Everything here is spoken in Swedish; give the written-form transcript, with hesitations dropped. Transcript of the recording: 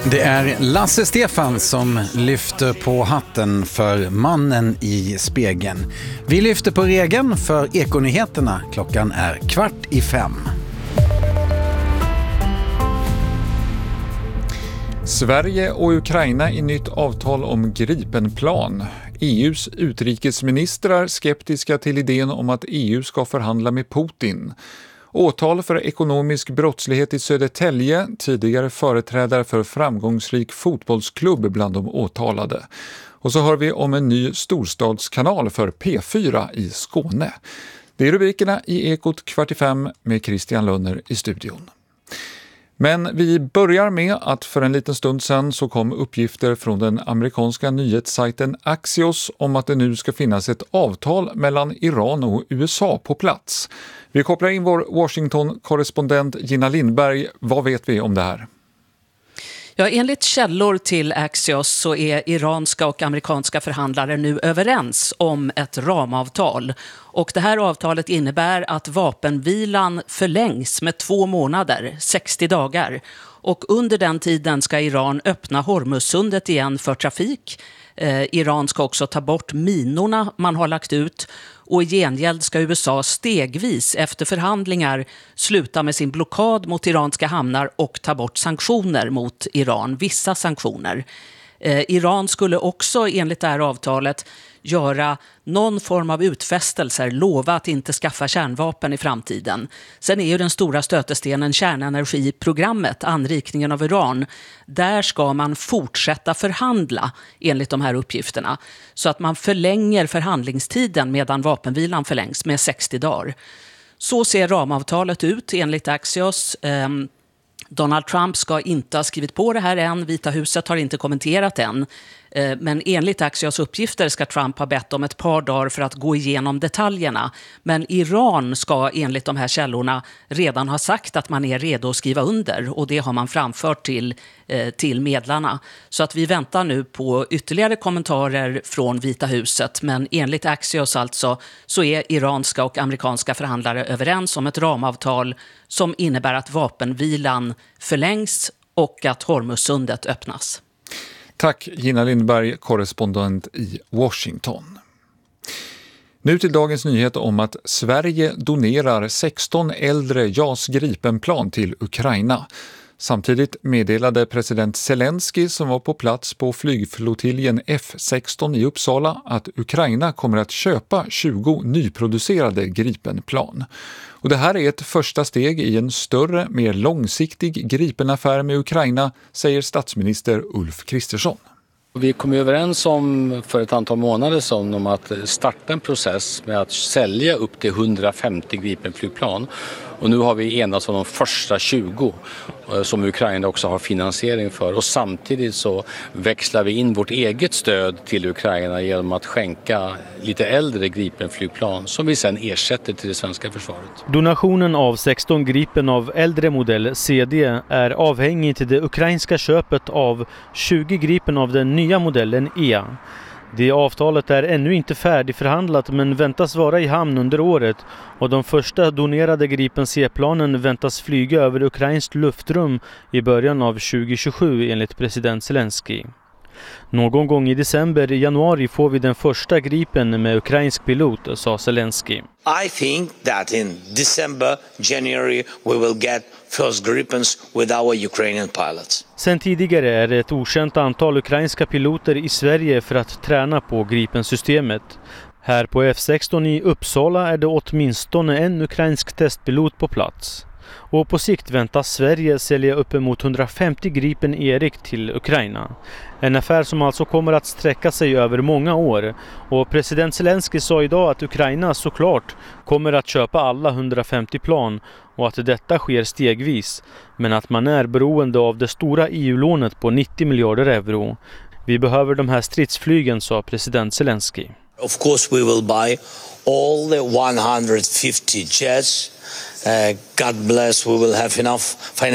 Det är Lasse Stefans som lyfter på hatten för mannen i spegeln. Vi lyfter på regeln för Ekonyheterna. Klockan är 4:45. Sverige och Ukraina i nytt avtal om Gripenplan. EUs utrikesministrar skeptiska till idén om att EU ska förhandla med Putin. Åtal för ekonomisk brottslighet i Södertälje, tidigare företrädare för framgångsrik fotbollsklubb bland de åtalade. Och så hör vi om en ny storstadskanal för P4 i Skåne. Det är rubrikerna i Ekot 4:45 med Christian Lönner i studion. Men vi börjar med att för en liten stund sedan så kom uppgifter från den amerikanska nyhetssajten Axios om att det nu ska finnas ett avtal mellan Iran och USA på plats. Vi kopplar in vår Washington-korrespondent Gina Lindberg. Vad vet vi om det här? Ja, enligt källor till Axios så är iranska och amerikanska förhandlare nu överens om ett ramavtal. Och det här avtalet innebär att vapenvilan förlängs med 2 månader, 60 dagar. Och under den tiden ska Iran öppna Hormuzsundet igen för trafik. Iran ska också ta bort minorna man har lagt ut. Och i gengäld ska USA stegvis efter förhandlingar sluta med sin blockad mot iranska hamnar och ta bort sanktioner mot Iran, vissa sanktioner. Iran skulle också enligt det här avtalet göra någon form av utfästelser, lova att inte skaffa kärnvapen i framtiden. Sen är ju den stora stötestenen kärnenergiprogrammet, anrikningen av uran. Där ska man fortsätta förhandla enligt de här uppgifterna. Så att man förlänger förhandlingstiden medan vapenvilan förlängs med 60 dagar. Så ser ramavtalet ut enligt Axios. Donald Trump ska inte ha skrivit på det här än. Vita huset har inte kommenterat än. Men enligt Axios uppgifter ska Trump ha bett om ett par dagar för att gå igenom detaljerna. Men Iran ska enligt de här källorna redan ha sagt att man är redo att skriva under. Och det har man framfört till medlarna. Så att vi väntar nu på ytterligare kommentarer från Vita huset. Men enligt Axios alltså så är iranska och amerikanska förhandlare överens om ett ramavtal som innebär att vapenvilan förlängs och att Hormuzsundet öppnas. Tack Gina Lindberg, korrespondent i Washington. Nu till dagens nyhet om att Sverige donerar 16 äldre JAS Gripenplan till Ukraina. Samtidigt meddelade president Zelensky som var på plats på flygflottiljen F16 i Uppsala att Ukraina kommer att köpa 20 nyproducerade Gripenplan. Och det här är ett första steg i en större, mer långsiktig Gripenaffär med Ukraina, säger statsminister Ulf Kristersson. Vi kom överens om för ett antal månader sedan om att starta en process med att sälja upp till 150 Gripenflygplan. Och nu har vi enats om de första 20 som Ukraina också har finansiering för. Och samtidigt så växlar vi in vårt eget stöd till Ukraina genom att skänka lite äldre Gripenflygplan som vi sedan ersätter till det svenska försvaret. Donationen av 16 Gripen av äldre modell CD är avhängig till det ukrainska köpet av 20 Gripen av den nya modellen E. Det avtalet är ännu inte färdigförhandlat men väntas vara i hamn under året och de första donerade Gripen C-planen väntas flyga över ukrainskt luftrum i början av 2027 enligt president Zelensky. Någon gång i januari får vi den första Gripen med ukrainsk pilot, sa Zelensky. I think that in January we will get first Gripens with our Ukrainian pilots. Sen tidigare är det ett okänt antal ukrainska piloter i Sverige för att träna på Gripen-systemet. Här på F16 i Uppsala är det åtminstone en ukrainsk testpilot på plats. Och på sikt väntas Sverige sälja uppemot 150 Gripen Erik till Ukraina. En affär som alltså kommer att sträcka sig över många år. Och president Zelensky sa idag att Ukraina såklart kommer att köpa alla 150 plan och att detta sker stegvis. Men att man är beroende av det stora EU-lånet på 90 miljarder euro. Vi behöver de här stridsflygen, sa president Zelensky. Of course we will buy all the 150 jets. God bless, we will have enough financial